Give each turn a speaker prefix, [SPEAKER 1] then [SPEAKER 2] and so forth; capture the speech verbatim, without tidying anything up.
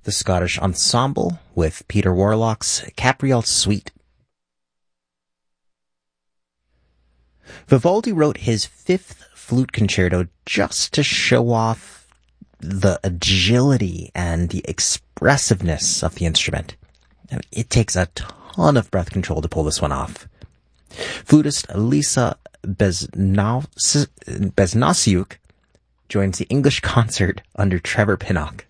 [SPEAKER 1] the Scottish Ensemble with Peter Warlock's Capriole Suite. Vivaldi wrote his fifth flute concerto just to show off the agility and the expressiveness of the instrument. It takes a ton of breath control to pull this one off. Flutist Lisa Beznasiuk joins the English concert under Trevor Pinnock.